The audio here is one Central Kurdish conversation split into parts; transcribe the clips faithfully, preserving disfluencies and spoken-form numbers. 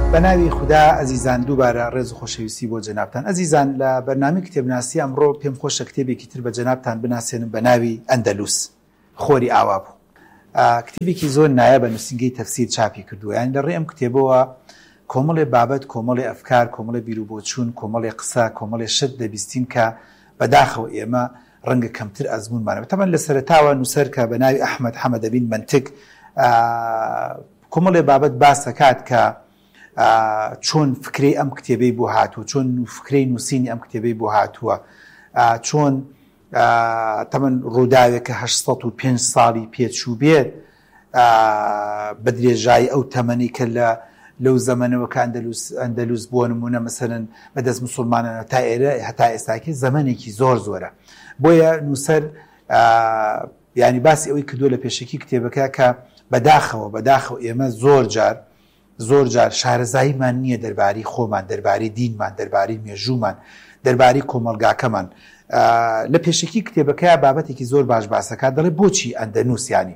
بەناوی خوددا ئەزیزان دووبارە ڕێز و خۆشەویستی بۆ جەنابتان. ئەزیزان لە بەرنامەی کتێبناسی ئەمڕۆ پێم خۆشە کتێبێکی تر بە جەنابتان بناسێنم بە ناوی ئەندەلوس خۆری ئاوا بوو. کتێبێکی زۆر نایە بە نووسینگەی تەفسیر چاپی کردووە. یانی لە ڕێ ئەم کتێبەوە کۆمەڵێ بابەت، کۆمەڵێ ئەفکار، کۆمەڵێ بیرروبۆچوون، کۆمەڵێ قسە، کۆمەڵێ شت دەبیستین کە بەداخەوە ئێمە ڕەنگە کەمتر ئەزمونمانەوە. تەمەن لە سەرەتاوە نووسەر کە بە ناوی ئەحمەد حەمەدەبین منتگ کۆمەڵێ بابەت باس دەکات کە چۆن فکرەی ئەم کتێبەی بۆ هاتووە، چۆن فکرەی نووسینی ئەم کتێبەی بۆ هاتووە، چۆن تەمەن ڕووداوێکە هەشت سەد و پێنج ساڵی پێچوو بێت بە درێژایی ئەو تەمەنی کە لە لەو زەمەنەوە کە ئەندەلوس بۆ نمونە مەسەرەن بەدەست موسڵمانانە تا ئێرە هەتا ئێستاکە زەمەنێکی زۆر زۆرە. بۆیە نووسەر ینی باسی ئەوەی کردووە لە پێشەکی کتێبەکە کە بەداخەوە بەداخەوە ئێمە زۆر جار زۆر جار شارەزاییمان نییە دەربارەی خۆمان، دەربارەی دینمان، دەربارەی مێژوومان، دەربارەی کۆمەلگاکەمان. لە پێشەکی کتێبەکە بابەتێکی زۆر باش باسەکات، دەڵێ بۆچی ئەندەنووس ینی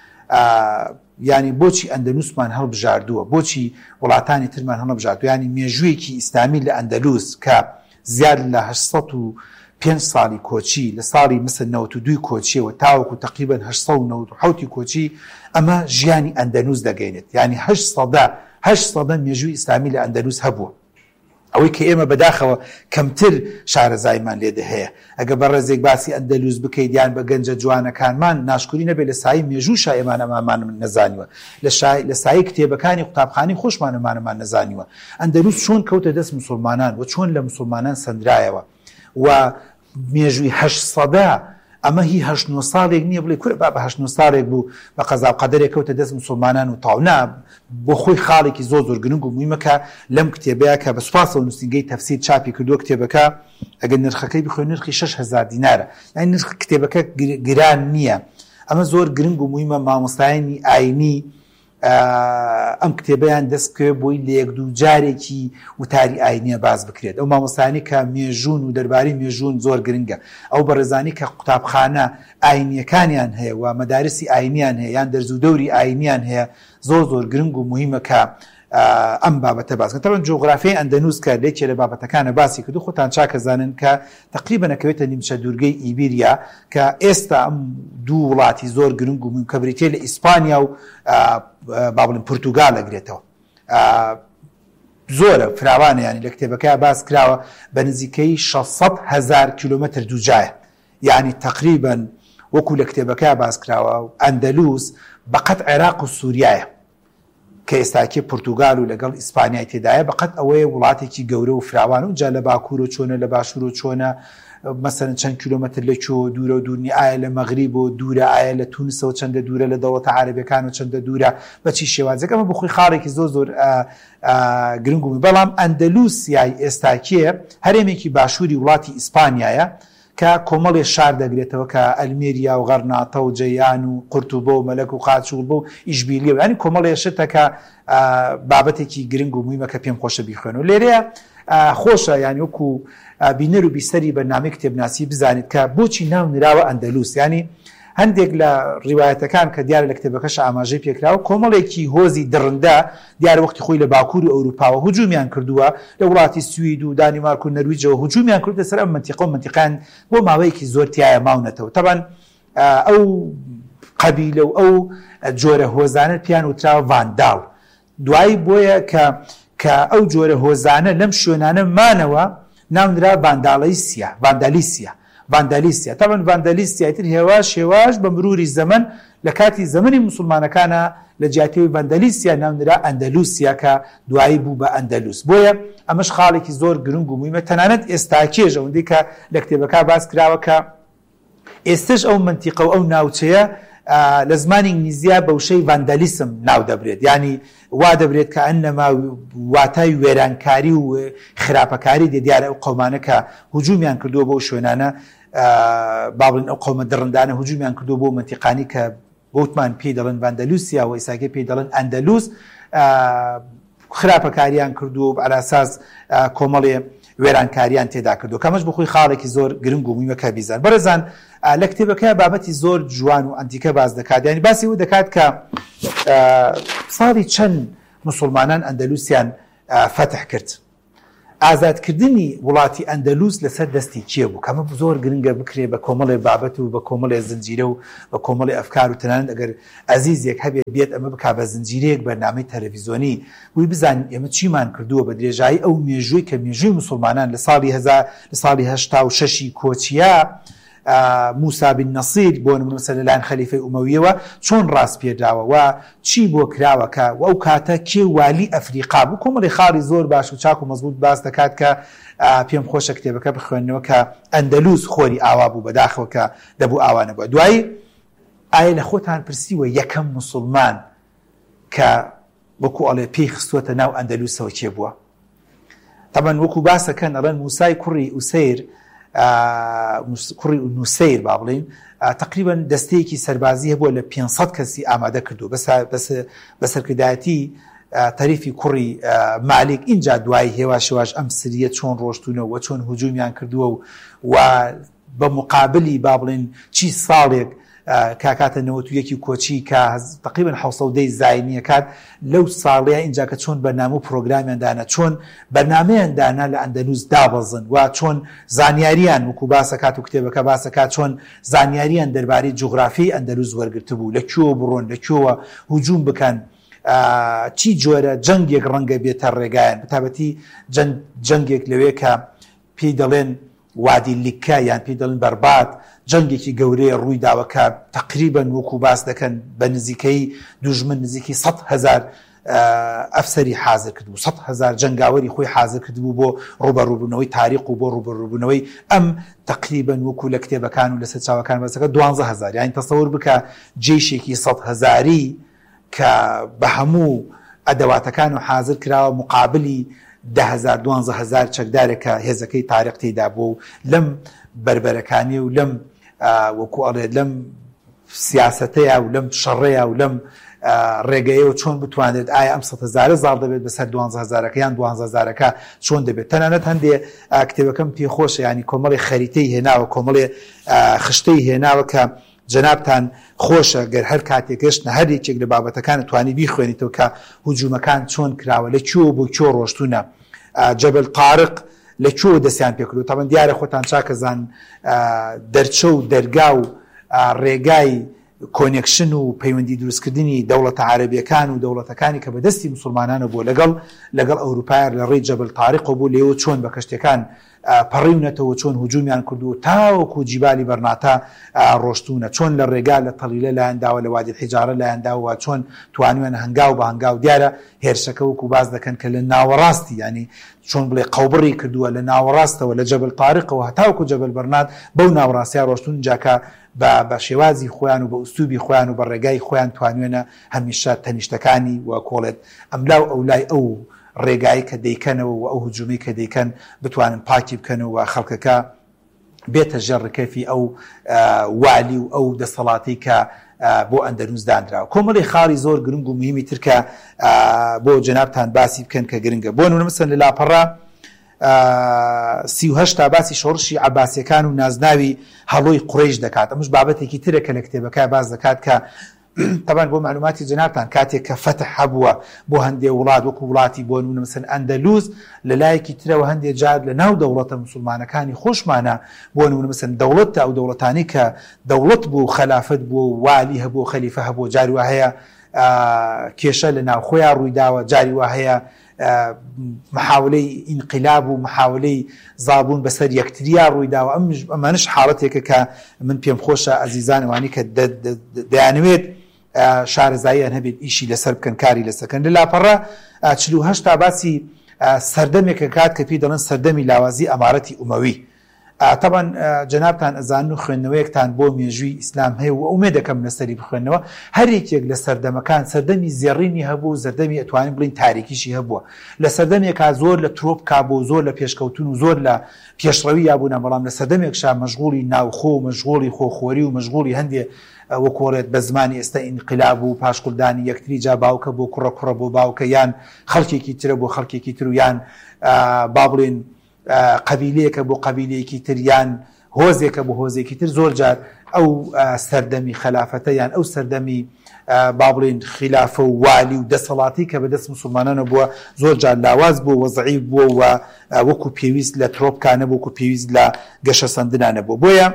ینی بۆچی ئەندەنووسمان هەڵبژاردووە، بۆچی وڵاتانی ترمان هەڵبژاردووە، ینی مێژوویەکی ئیسلامی لە ئەندەلوس کە زیاد لە هەشت سەد و پێنج ساڵی کۆچی لە ساڵی مثل نەوەت و دووی کۆچیەوە تاوەکو تقریبەن هەشت سەد و نەوەت و حەوتی کۆچی ئەمە ژیانی ئەندەنووس دەگەینێت. ینی هەشت سەدە هەشت سەدە مێژووی ئیسلامی لە ئەندەلوس هەبووە. ئەوەی کە ئێمە بەداخەوە کەمتر شارەزاییمان لێدە هەیە. ئەگە بە ڕێزێک باسی ئەندەلوس بکەیت یان بە گەنجە جوانەکانمان ناشکوری نەبێت لە سایی مێژوو شایەمان ئەمامان نەزانیوە، لە سایی کتێبەکانی قوتابخانەی خۆشمان ئەمانەمان نەزانیوە. ئەندەلوس چۆن کەوتە دەست موسڵمانان و چۆن لە موسڵمانان سەندرایەوە و مێژووی هەشت سەدە ئەمە هی هەشت نۆ ساڵێک نییە بڵێ کورە با بە هەشت نۆ ساڵێک بوو بە قەزا و قەدەرێک کەوتە دەست موسڵمانان و تاونا بۆ خۆی خاڵێکی زۆر زۆر گرنگ و مویمەکە لەم کتێبەیە کە بە سوپاسەوە نووسینگەی تەفسیر چاپی کردووە کتێبەکە ئەگەر نرخەکەی بخوێن نرخی شەش هەزار دینارە. یعنی نرخ کتێبەکە گران نییە. ئەمە زۆر گرنگ و مویمە مامۆستایانی ئاینی ئەم کتێبەیان دەست بکەوێت بۆی لە یەک دوو جارێکی وتاری ئاینیە باز بکرێت. ئەو مامۆستایانی کە مێژوون و دەربارەی مێژوون زۆر گرنگە، ئەو بەڕێزانی کە قوتابخانە ئاینیەکانیان هەیە و مەدارسی ئاینیان هەیە یان دەرز و دەوری ئاینیان هەیە زۆر زۆر گرنگ و موهیمە کە ئەم بابەتە باس بکەن. تەمەن جۆغرافیای ئەندەنووس کە لێکێ لە بابەتەکانە باسی کردو خۆتان چاکە زانن کە تقریبەن ئەکەوێتە نیمچە دوورگەی ئیبیریا کە ئێستا ئەم دوو وڵاتی زۆر گرنگ و مهم کە بریتێ لە ئیسپانیا و با بڵێن پورتوگال ئەگرێتەوە. زۆرە فراوانە، ینی لە کتێبەکە باس کراوە بە نزیکەی شەشسەد هەزار کیلۆمەتر دووجایە. یعنی تقریبەن وەکو لە کتێبەکە باس کراوە ئەندەلوس بەقەت عێراق و سووریایە کە ئێستاکێ پورتوگال و لەگەڵ ئیسپانیای تێدایە، بەقەت ئەوەیە وڵاتێکی گەورە و فراوان و جا لە باکوور و چۆنە لە باشوور و چۆنە مەسەرەن چەند کیلۆمەتر لەکوێ دوورە و دوورنی، ئایا لە مەغریب و دوورە، ئایا لە تونسەوە چەندە دوورە، لە دەوڵەتە عەرەبیەکان و چەندە دوورە، بەچی شێوازێک. ئەمە بخۆی خاڵێکی زۆر زۆر گرنگ و بەڵام ئەندەلوسیای ئێستاکێ هەرێمێکی باشووری وڵاتی ئیسپانیایە کە کۆمەڵێ شار دەگرێتەوە کە ئەلمێریا و غەرناتە و جەیان و قورتوبە و مەلەک و قاچوڵ بە و ئیشبیلیە و ینی کۆمەڵێ شتەکە بابەتێکی گرنگ و مویمە کە پێم خۆشە بیخوێنەوە. لێرەیە خۆشە ینی وەکو بینەر و بیسەری بەرنامەی کتێبناسی بزانیت کە بۆچی ناو نراوە ئەندەلوس. ینی هەندێک لە ڕیوایەتەکان کە دیارە لە کتێبەکەش ئاماژەی پێکراوە کۆمەڵێکی هۆزی دڕندە دیارە وەختی خۆی لە باکوور و ئەوروپاوە هجوومیان کردووە، لە وڵاتی سوید و دانیمارک و نەرویجەوە هجوومیان کردە سەر ئەم منتیقە و منتیقان بۆ ماوەیەکی زۆر تایە ماونەتەوە. تەبەن ئەو قەبیلە و ئەو جۆرە هۆزانە پیان وتراوە ڤانداڵ. دوایی بۆیە کە کە ئەو جۆرە هۆزانە لەم شوێنانە مانەوە ناونرا ڤاندالیسیا ڤاندالیسیا ڤاندالیسیا تەمەن ڤاندالیسیاتر هێواش هێواش بە مروری زەمن لە کاتی زەمەنی موسڵمانەکانە لە جیاتەوەی ڤاندالیسیا ناونرا ئەندەلوسیا کە دوایی بوو بە ئەندەلوس. بۆیە ئەمەش خاڵێکی زۆر گرنگ و مویمە. تەنانەت ئێستاکێژ ئەوەندەی کە لە کتێبەکە باس کراوە کە ئێستش ئەو منتیقە و ئەو ناوچەیە لە زمانی ئینگلیزیە بە وشەی ڤاندالیسم ناو دەبرێت. ینی وا دەبرێت کە ئەنەما واتای وێرانکاری و خراپەکاری دێ دیارە ئەو قەومانە کە هجوومیان کردووە بۆ شوێنانە با بڵێن ئەو قەومە دڕندانە هجوومیان کردووە بۆ منتیقانی کە بۆتمان پێی دەڵێن ڤاندەلوسیا و ئێستاکێ پێی دەڵێن ئەندەلوس، خراپەکاریان کردووە و عەلە ئەساس کۆمەڵێ وێرانکاریان تێدا کردو. کەمەش بخۆی خاڵێکی زۆر گرنگ و مویمەکە بیزان. بەڕێزان لە کتێبەکە بابەتی زۆر جوان و ئەنتیکە باز دەکات. ینی باسی ئەوە دەکات کە ساڵی چەند مسلمانان ئەندەلوسیان فتح کرد. ئازادکردنی وڵاتی ئەندەلوس لەسەر دەستی کێ بوو؟ کەمە زۆر گرنگە بکرێ بە کۆمەڵێ بابەت و بە کۆمەڵێ زنجیرە و بە کۆمەڵی ئەفکار و تەنانەت ئەگەر ئەزیزێک هەبێت بێت ئەمە بک بە زنجیرەیەک بەرنامەی تەلەڤیزۆنی وی بزانین ئێمە چیمان کردووە بە درێژایی ئەو مێژووی کە مێژووی مسلمانان لە ساڵی هەزار لە ساڵی هەشتا و شەشی کۆچیە موسا بن نەسیر بۆ نمونە لەلایەن خەلیفەی ئومەویەوە چۆن ڕاست پێدراوە و چی بۆ کراوەکە و ئەو کاتە کێ والی ئەفریقا بوو. کۆمەڵی خاڵی زۆر باش و چاک و مەزبوط باس دەکات کە پێم خۆشە کتێبەکە بخوێنەوە کە ئەندەلوس خۆری ئاوا بوو بەداخەوە کە دەبوو ئاوانە بووە. دوایی ئایا لە خۆتان پرسیوە یەکەم مسلمان کە وەکو ئەڵێ پێی خستووەتە ناو ئەندەلوسەوە کێ بووە؟ تەبەن وەکو باسەکەن ئەڵێن موسای کوڕی ئوسەیر کوڕی نووسەیر با بڵین تقریبا دەستەیەکی سەربازی هەبووە لە پێنج سەد کەسی ئامادە کردو بە سەرکردایەتی تەریفی کوڕی مالیک. اینجا دوای هێوا شێواش ئەم سریە چۆن ڕۆشتونەوە چۆن هجوومیان کردووە و بە مقابلی با بڵین چی ساڵێک کاکاتە نەوەت و یەکی کۆچی کە تقریبا حەوت سەد و دەی زاینیە کات لەو ساڵەیە اینجا کە چۆن بەرنامە و پرۆگرامیاندانە چۆن بەرنامەیاندانا لە ئەندەلوس دابەزن و چۆن زانیاریان وەکو باسەکات و کتێبەکە باسەکات چۆن زانیاریان دەربارەی جوغرافیای ئەندەلوس وەرگرتە بوو، لەکوێوە بڕۆن لەکوێوە هجووم بکەن، چی جۆرە جەنگێک ڕەنگە بێتە ڕێگایان، بەتابەتی جەنگێک لەوێ کە پێی دەڵێن وادی لیکە یان پێی دەڵێن بەربات، جەنگێکی گەورەیە ڕووی داوەکە تقریبا وەکو باس دەکەن بە نزیکەی دوژمن نزیکی سەد هەزار ئەفسەری حازر کردبوو، سەد هەزار جەنگاوەری خۆی حازر کردبوو بۆ ڕوبەڕووبوونەوەی تاریخ و بۆ ڕوبەڕووبوونەوەی ئەم تقریبا وەکو لە کتێبەکان و لەسەر چاوەکان بەسەکە دوانزە هەزار، یانی تەسەور بکە جێشێکی سەد هەزاری کە بە هەموو ئەدەواتەکان و حازر کراوە مقابلی ده هەزار دوانزە هەزار چەکدارێکە هێزەکەی تاریخ تێدا بوو و لەم بربەرەکانی و لەم وەکو ئەڵێ لەم سیاسەتەیە و لەم شەڕەیە و لەم ڕێگەیەوە چۆن بتوانێت ئایا ئەم سەد هەزارە زاڵ دەبێت بەسەر دوانزە هەزارەکە یان دوانزە هەزارەکە چۆن دەبێت. تەنانەت هەندێ کتێبەکەم پێخۆشە، ینی کۆمەڵی خەریتەی هێناوە، کۆمەڵی خشتەی هێناوە کە جەنابتان خۆشە گەر هەر کاتێک گەشتە هەر یەکێک لە بابەتەکان توانی بیخوێنیتەوە کە هجوومەکان چۆن کراوە، لەکوێوە بۆ کۆ ڕۆشتونە، جەبل طارق لەکوێوە دەستیان پێکردو. تەمەن دیارە خۆتان چاکەزان دەرچە و دەرگا و ڕێگای کۆنێکشن و پەیوەندی دروستکردنی دەوڵەتە عەرەبیەکان و دەوڵەتەکانی کە بەدەستی مسلمانانە بووە لەگەڵ لەگەڵ ئەوروپایە لە ڕێی جەبل طارق بوو، لێوە چۆن بە کەشتەکان پەڕیونەتەوە، چۆن هجوومیان کردو تاوەکو جیبالی بەرناتە ڕۆشتونە، چۆن لە ڕێگا لە تەڵیلە لایەنداوە لە وادی حیجارە لایەنداوە چۆن توانیوێن هەنگاو بە هەنگاو. دیارە هێرشەکە وەکو باز دەکەن کە لە ناوەڕاستی ینی چۆن بڵێ قەوبڕی کردووە لە ناوەڕاستەوە لە جەبل طارقەوە هەتاوەکو جەبل بەرنات بەو ناوەڕاستیە ڕۆشتون جاکە بە شێوازی خۆیان و بە ئوستوبی خۆیان و بە ڕێگای خۆیان توانوێنە هەمیشە تەنیشتەکانی و کۆڵێت ئەملاو ئەولای ئەو ڕێگایی کە دەیکەنەوە و ئەو هجوومی کە دەیکەن بتوانن پاکی بکەنەوە و خەڵکەکە بێتە ژەڕکەفی ئەو والی و ئەو دەسەڵاتی کە بۆ ئەندەلوس دانراوە. کۆمەڵی خاڵی زۆر گرنگ و مهمی ترکە بۆ جەنابتان باسی بکەن کە گرنگە. بۆ نمونە مەسەڵەن لە لاپەڕا سی و هەشت تا باسی شۆڕشی عەباسیەکان و نازناوی هەڵۆی قوڕەیش دەکات. ئەمەش بابەتێکی ترە کە لە کتێبەکە باز دەکات کە طبعا بۆ معلوماتی جەنابتان کاتێک کە فتح هەبووە بۆ هەندێ وڵات وەکو وڵاتی بۆ نمونە مەسەڵەن ئەندەلوس لە لایەکی ترەوە هەندێ جار لە ناو دەوڵەتە مسلمانەکانی خۆشمانە بۆ نمونە مەسەڵەن دەوڵەتە ئەو دەوڵەتانی کە دەوڵەت بوو خەلافەت بوو والی هەبوو خەلیفە هەبوو، جاری وا هەیە کێشە لە ناو خۆیان ڕوویداوە، جاری وا هەیە محاولەی ئینقلاب و محاولەی زابوون بەسەر یەکتریا ڕوویداوە. ئەمانش حاڵەتێکە کە من پێم خۆشە ئەزیزان ئەوانی کە دەیانوێت شارەزاییان هەبێت ئیشی لەسەر بکەن، کاری لەسەکەن. لە لاپەڕە چل و هەشت تا باسی سەردەمێکە کات کە پێی دەڵێن سەردەمی لاوازی ئەمارەتی ئومەوی. طبعا جەنابتان ئەزانن و خوێندنەوەیەکتان بۆ مێژووی ئیسلام هەیە و ئومێد دەکەم لەسەری بخوێنەوە. هەر یەکێک لە سەردەمەکان سەردەمی زێڕینی هەبوو، سەردەمی ئەتوانین بڵین تاریکیشی هەبووە. لە سەردەمێکا زۆر لە ترۆپکا بۆ زۆر لە پێشکەوتون و زۆر لە پێشڕەوی یابوونە، بەڵام لە سەردەمێکشا مەشغوڵی ناوخۆ و مەشغوڵی خۆخۆری و مەشغوڵی هەندێ وەکۆڵێت بە زمانی ئێستا ئینقلاب و پاشقولدانی یەکتری جا باوکە بۆ کوڕە کوڕە بۆ باوکە یان خەڵکێکی ترە بۆ خەڵکێکی تر و یان با بڵێن قەبیلەیەکە بۆ قەبیلەیەکی تر یان هۆزێکە بۆ هۆزێکی تر. زۆر جار ئەو سەردەمی خەلافەتە یان ئەو سەردەمی با بڵێن خلافە و والی و دەسەڵاتی کە بەدەست مسلمانانە بووە زۆر جار لاواز بوو و ضعیف بووە و وەکو پێویست لە ترۆپکانە بوو وەکو پێویست لە گەشە سەندنانە بوو. بۆیە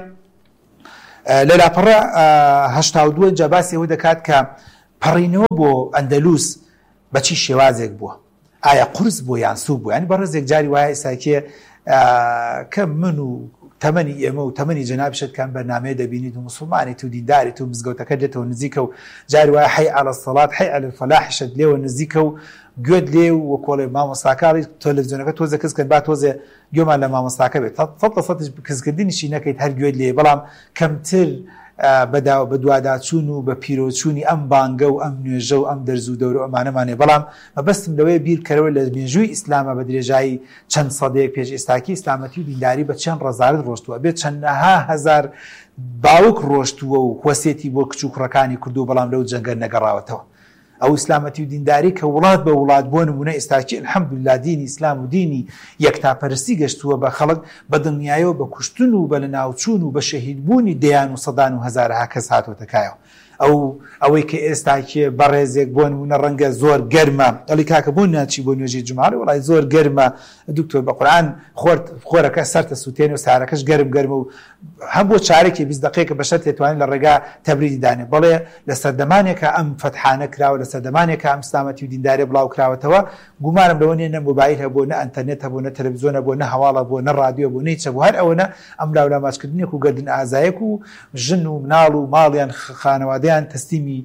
لە لاپەڕە هەشتا و دوو جا باسی ئەوە دەکات کە پەڕینەوە بۆ ئەندەلوس بەچی شێوازێک بووە، ئایا قورس بوو یان سووک بوو، ینی بەڕێزێک جاری وایە ئێستاکێ کە من و تەمەنی ئێمە و تەمەنی جەنابشتکان بەرنامەیە دەبینیت و مسلمانیت و دینداریت و مزگەوتەکە دێتەوە نزیکە و جاری وایە حەی عەلە السەڵات حەی عەلە الفەلاحیشت لێوە نزیکە و گوێت لێ و وەکۆڵێ مامۆستاکاری تەلەڤیزیۆنەکە تۆزە کەس کرد با تۆزێ گوێمان لە مامۆستاکە بێت سەد لە سەد کەسکردنیشی نەکەیت هەر گوێت لێ، بەڵام کەمتر بە دوواداچوون و بە پیرۆچوونی ئەم بانگە و ئەم نوێژە و ئەم دەرز و دەورە ئەمانەمانێ. بەڵام مەبەستم لەوەی بیرکەرەوە لە مێژووی ئیسلامە بە درێژایی چەند سەدەیەک پێش ئێستاکی ئیسلامەتی و دینداری بە چەند ڕەزارت ڕۆشتووە، بێت چەندەها هەزار باوک ڕۆشتووە و خۆسێتی بۆ کچ و کوڕەکانی کردو، بەڵام لەو جەنگە نەگەڕاوەتەوە. ئەو ئیسلامەتی و دینداری کە وڵات بە وڵات بۆ نمونە ئێستاکی الحەمدوللا دینی ئیسلام و دینی یەکتاپەرستی گەشتووە بە خەڵک بە دڵنیاییەوە بە کوشتن و بە لەناوچوون و بە شەهیدبوونی دەیان و سەدان و هەزارها کەس هاتوۆتە کایەوە. ئەو ئەوەی کە ئێستاکێ بەڕێزێک بۆ نمونە ڕەنگە زۆر گەرمە، ئەڵی کاکە بۆ ناچی بۆ نوێژی جومعە، وڵای زۆر گەرمە دکتۆر بە قورئان خۆرەکە سەرتە سووتێنێ و سارەکەش گەرم گەرمە و هەم بۆ چارێکی بیست دقیقە بەشەر تێتوانین لە ڕێگا تەبریدی دانێ. بەڵێ لە سەردەمانێکە ئەم فەتحانە کراوە، لە سەردەمانێکە ئەم ئیسلامەتی و دیندارێ بڵاو کراوەتەوە، گومانم لەوە نیە نە مۆبایل هەبوو، نە ئەنتەرنێت هەبوو، نە تەلەڤیزیۆن هەبوو، نە هەواڵە بوو، نە ڕادیۆ بوو، نەیچە بوو، هەر ئەوەنە ئەم لاولاماچکردنێک و گەردن ئازایەک و ژن و مناڵ و ماڵیان خانەوادەیان تەسلیمی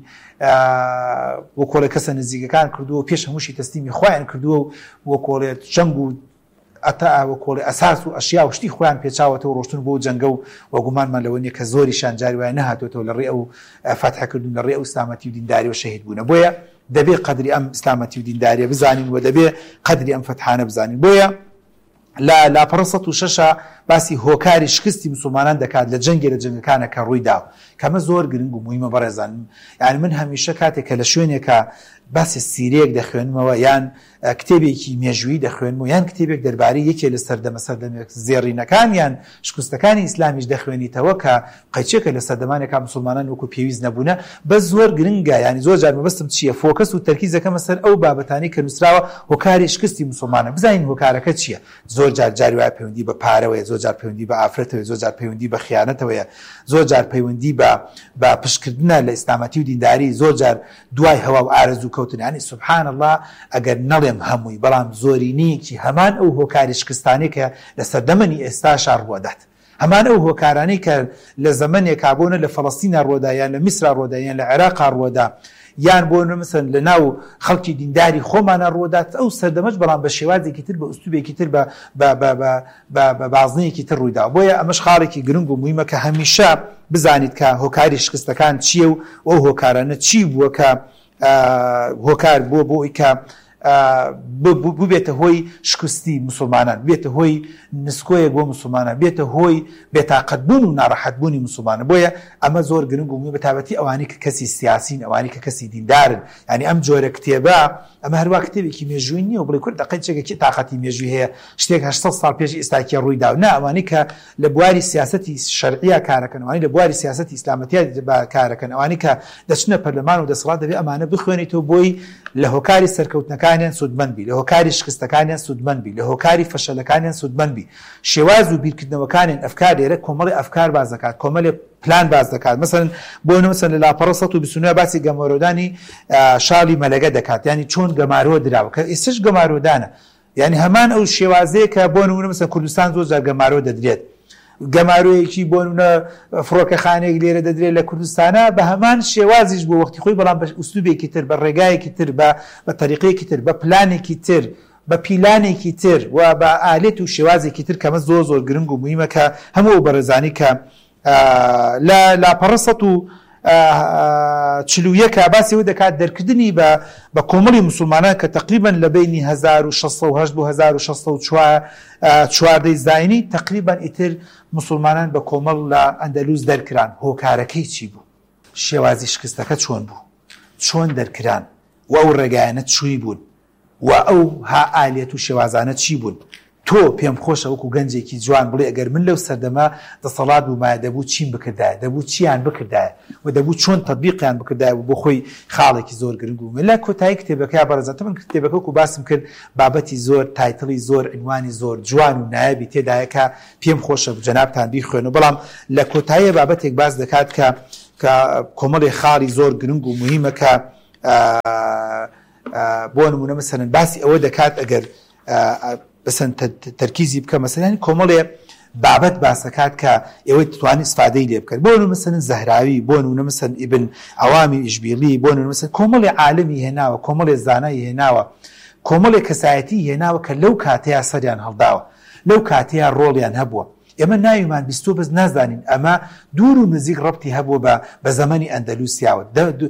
وە کۆڵێ کەسە نزیکەکان کردووە، پێش هەمووشی تەسلیمی خۆیان کردووە و وە کۆڵێ جەنگ و ئەتا وە کۆڵێ ئەساس و ئەشیا و شتی خۆیان پێچاوەتەوە ڕۆشتن بۆ جەنگە و وە گومانمان لەوە نیە کە زۆریشان جاری وایە نەهاتوێتەوە لە ڕێ ئەو فەتحەکردن، لە ڕێ ئەو ئیسلامەتی و دینداری و شەهید بوونە. بۆیە دەبێ قەدری ئەم ئیسلامەتی و دینداریە بزانین و دەبێ قەدری ئەم فەتحانە بزانین. بۆیە لە لاپەڕە سەد و شەشە باسی هۆکاری شکستی مسلمانان دەکات لە جەنگێ لە جەنگەکانە کە ڕووی داوە، کەمە زۆر گرنگ و موهیمە بەڕێزان. یعنی من هەمیشە کاتێک کە لە شوێنێکە باسی سیرەیەک دەخوێنمەوە یان کتێبێکی مێژووی دەخوێنمەوە یان کتێبێک دەربارەی یەکێ لە سەردەمە سەردەمێک زێڕینەکان یان شکستەکانی ئیسلامیش دەخوێنیتەوە کە قەیچێکە لە سەردەمانێکا مسلمانان وەکو پێویست نەبوونە، بە زۆر گرنگە. ینی زۆر جار مەبەستم چییە؟ فۆکەس و تەرکیزەکەمە سەر ئەو بابەتانی کە نووسراوە هۆکاری شکستی مسلمانە. بزانین هۆکارەکە چییە؟ زۆر جار جاری وایە پەیوەندی بە پارەوەیە، زۆر جار پەیوەندی بە ئافرەتەوەیە، زۆر جار پەیوەندی بە خیانەتەوەیە، زۆر جار پەیوەندی بە بە پشتکردنە لە ئیسلامەتی و دینداری، زۆر جار دوای هەوا و ئارەزوو کەوتن. ینی سبحان الله ئەگەر نەڵێم هەمووی، بەڵام زۆرینەیەکی هەمان ئەو هۆکاری شکستانەی کە لە سەردەمەنی ئێستاشا ڕوەدات، هەمان ئەو هۆکارانەی کە لە زەمەنێکا بۆنە لە فەڵەستینە ڕوەدا یان لە میسرا ڕوەدا یان لە عێراقا ڕوەدا یان بۆ مثلا لە ناو خەڵکی دینداری خۆمانە ڕوەدات، ئەو سەردەمەش بەڵام بە شێوازێکی تر بە ئوستوبێکی تر بە بازنەیەکی تر ڕوویدا. بۆیە ئەمەش خاڵێکی گرنگ و موهیمە کە هەمیشە بزانیت کە هۆکاری شکستەکان چییە و ئەو هۆکارانە چی بووە کە هۆکار بۆ بۆی کە ببێتە هۆی شکستی مسلمانان، بێتە هۆی نسکۆیەک بۆ مسلمانان، بێتە هۆی بێتاقەتبوون و ناڕەحەتبوونی مسلمانە. بۆیە ئەمە زۆر گرنگ و موهیمە بەتابەتی ئەوانەی کە کەسی سیاسین، ئەوانەی کە کەسی دیندارن. ینی ئەم جۆرە کتێبە ئەمە هەروە کتێبێکی مێژووی نییە و بڵێ کورد دەقەیچێکی تااقەتی مێژووی هەیە شتێک هەشت سەد ساڵ پێش ئێستاکی ڕوویدا و نا، ئەوانەی کە لە بواری سیاسەتی شەرعیە کارەکەن، ئەوانەی لە بواری سیاسەتی ئیسلامەتیە کارەکەن، ئەوانەی کە دەچنە پەرلەمان و دەسەڵات دەبێ ئەمانە بخوێنیتەوە بۆی لە هۆکاری سەرکەوتنەکانیان سودمەند بی، لە هۆکاری شکستەکانیان سودمەند بی، لە هۆکاری فەشەلەکانیان سودمەند بی. شێواز و بیرکردنەوەکانیان ئەفکار لێرە کۆمەڵی ئەفکار باز دەکات، کۆمەڵی پلان باز دەکات. مثلا بۆ نموسن لە لاپەڕە سەد و بیست و نۆ باسی گەمارۆدانی شاڵی مەلەگە دەکات، ینی چۆن گەمارۆ دراوە کە ئێستش گەمارۆدانە. ینی هەمان ئەو شێوازەیە کە بۆ نمونە مثلا کوردستان زۆر جار گەمارۆ دەدرێت، گەمارۆیەکی بۆ نمونە فڕۆکەخانەیەک لێرە دەدرێت لە کوردستانە بە هەمان شێوازیش بۆ وەختی خۆی، بەڵام بە ئوستوبێکی تر، بە ڕێگایەکی تر، بە تەریقەیەکی تر، بە پلانێکی تر، بە پیلانێکی تر و بە ئالێت و شێوازێکی تر کەمە زۆر زۆر گرنگ و موهیمە کە هەموو بەڕێزانی کە لە لاپەڕە سەد و چل و یەک باسی و دەکات دەرکردنی بە کۆمەڵی مسلمانان کە تقریبان لە بینی هەزار و شەش سەد و هەشت بۆ هەزار و شەش سەد و چواردەی زاینی تقریبان ئیتر مسلمانان بە کۆمەڵ لە ئەندەلوس دەرکران. هۆکارەکەی چی بوو؟ شێوازی شکستەکە چۆن بوو؟ چۆن دەرکران؟ و ئەو ڕێگایانە چووی بوون؟ و ئەو ها ئالێت و شێوازانە چی بوون؟ تۆ پێم خۆشە وەکو گەنجێکی جوان بڵێ ئەگەر من لەو سەردەما دەسەڵات بوومایە دەبوو چیم بکردایە دەبوو چیان بکردایە و دەبوو چۆن تەطبیقیان بکردایە و بۆ خۆی خاڵێکی زۆر گرنگ بوو. لە کۆتایی کتێبەکەی بەڕێزان من کتێبەکە وەکو باسم کرد بابەتی زۆر تایتڵی زۆر عنوانی زۆر جوان و نایابی تێدایە کە پێم خۆشە جەنابتان بیخوێن و بەڵام لە کۆتایی بابەتێک باس دەکات کە کە کۆمەڵی خاڵی زۆر گرنگ و مهمە کە بۆ نمونە مەسەلەن باسی ئەوە دەکات ئەگەر بەسەن تەرکیزی بکە مەسەلەن کۆمەڵێ بابەت باسەکات کە ئێوەی دەتوانێت استفادەی لێ بکەن بۆ نمونە مەسەلەن زەهراوی بۆ نمونە مەسەلەن ئیبن عەوامی ئیشبیلی بۆ نمونە مەسەلەن کۆمەڵێ عالمی هێناوە کۆمەڵێ زانایی هێناوە کۆمەڵێ کەسایەتی هێناوە کە لەو کاتەیە سەریان هەڵداوە لەو کاتەیە ڕۆڵیان هەبووە. ئێمە ناویمان بیست و بەس نازانین ئەمە دوور و نزیک ڕەبتی هەبووە بە بە زەمەنی ئەندەلوسیاوە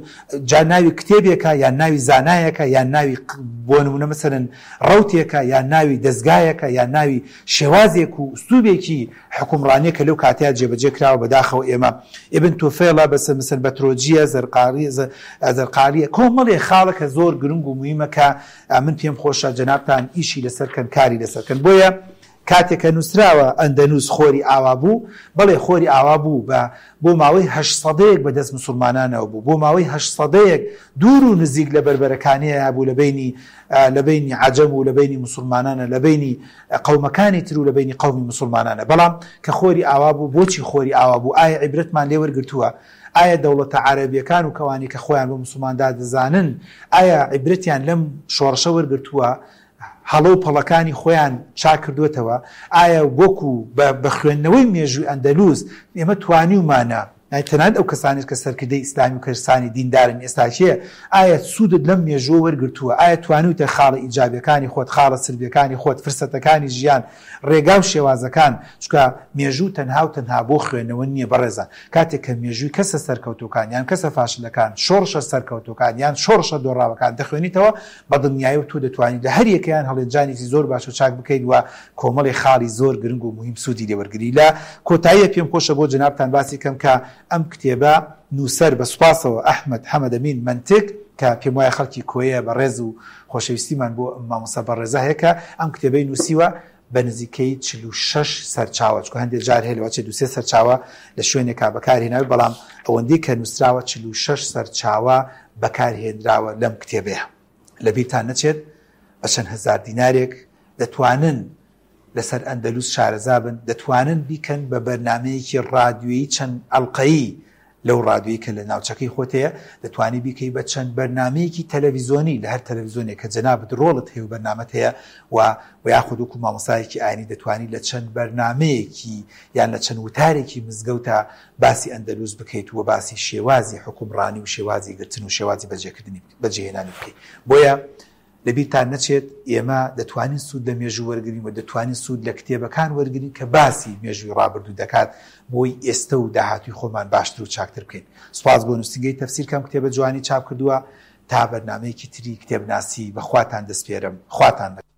جا ناوی کتێبێکە یان ناوی زانایەکە یان ناوی بۆ نمونە مەسەلەن ڕەوتێکە یان ناوی دەستگایەکە یان ناوی شێوازێک و ئوستوبێکی حکومڕانیە کە لەو کاتەیە جێبەجێ کراوە بەداخەوە ئێمە ئێبن تۆفێڵە بەسە مەسەن بەترۆجیە زەرقاریە زەرقاریە کۆمەڵێ خاڵەکە زۆر گرنگ و موهیمە کە من پێم خۆشە جەنابتان ئیشی لەسەرکەن کاری لەسەرکەن. بۆیە کاتێکە نووسراوە ئەندەنووس خۆری ئاوا بوو بەڵێ خۆری ئاوا بوو بە بۆ ماوەی هەشت سەدەیەک بەدەست مسلمانانەوە بوو بۆ ماوەی هەشت سەدەیەک دوور و نزیک لە بەربەرەکانیە بوو لە بینی لە بینی عەجەم و لە بینی مسلمانانە لە بینی قەومەکانی تر و لە بینی قەومی مسلمانانە بەڵام کە خۆری ئاوا بوو بۆچی خۆری ئاوا بوو ئایا عیبرەتمان لێ وەرگرتووە ئایا دەوڵەتە عەرەبیەکان و کەوانی کە خۆیان بە مسلماندا دەزانن ئایا عیبرەتیان لەم شۆڕشە وەرگرتووە هەڵە و پەڵەکانی خۆیان چاکردوێتەوە ئایا وەکو بە خوێندنەوەی مێژووی ئەندەلوس ئێمە توانیومانە تەنانەت ئەو کەسانێت کە سەرکردەی ئیسلامی و کەرسانی دیندارن ئێستاکیە ئایا سوودت لەم مێژووە وەرگرتووە ئایا توانیتە خاڵە ئیجابیەکانی خۆت خاڵە سلبیەکانی خۆت فرسەتەکانی ژیان ڕێگا و شێوازەکان چکە مێژوو تەنها و تەنها بۆ خوێندنەوە نییە بەڕێزان کاتێک کە مێژووی کەسە سەرکەوتوەکان یان کەسە فاشلەکان شۆڕشە سەرکەوتوەکان یان شۆڕشە دۆڕاوەکان دەخوێنیتەوە بە دڵنیایی و تو دەتوانیت لە هەر یەکەیان هەڵێنجانێکی زۆر باش و چاک بکەیت وە کۆمەڵی خاڵی زۆر گرنگ و مهم سوودی لێوەرگری. لە کۆتاییە پێم خۆشە بۆ جەنابتان باسی کەم کە ئەم کتێبە نووسەر بە سوپاسەوە ئەحمەد حەمەدەمین منتیق کە پێم وایە خەڵکی کۆیە بە ڕێز و خۆشەویستیمان بۆ مامۆستا بەڕێزە هەیە کە ئەم کتێبەی نووسیوە بە نزیکەی چل و شەش سەرچاوە چکە هەندێک جار هەیە لەوە چێ دووسێ سەرچاوە لە شوێنێکا بەکارهێناوە بەڵام ئەوەندەی کە نووسراوە چل و شەش سەرچاوە بەکارهێنراوە لەم کتێبەیە. لەبیرتان نەچێت بە چەند هەزار دینارێک دەتوانن لەسەر ئەندەلوس شارەزا بن دەتوانن بیکەن بە بەرنامەیەکی ڕادیۆیی چەند ئەڵقەیی لەو ڕادیۆیی کە لە ناوچەکەی خۆتەیە دەتوانی بیکەی بە چەند بەرنامەیەکی تەلەڤیزۆنی لە هەر تەلەڤیزۆنێک کە جەنابەت ڕۆڵت هەیە و بەرنامەت هەیە و و یاخود وەکو مامۆستایەکی ئاینی دەتوانی لە چەند بەرنامەیەکی یان لە چەند وتارێکی مزگەوتە باسی ئەندەلوس بکەیت و باسی شێوازی حکومڕانی و شێوازی گرتن و شێوازی بەجێکردنی بەجێهێنانی بکەیت. بۆیە لەبیرتان نەچێت ئێمە دەتوانین سوود لە مێژوو وەرگین و دەتوانین سوود لە کتێبەکان وەرگین کە باسی مێژووی ڕابردوو دەکات بۆی ئێستا و داهاتوی خۆمان باشتر و چاکتر بکەین. سوپاس بۆ نووسینگەی تەفسیر کەم کتێبە جوانی چاپ کردووە تا بەرنامەیەکی تری کتێبناسی بەخواتان دەسپێرم خواتان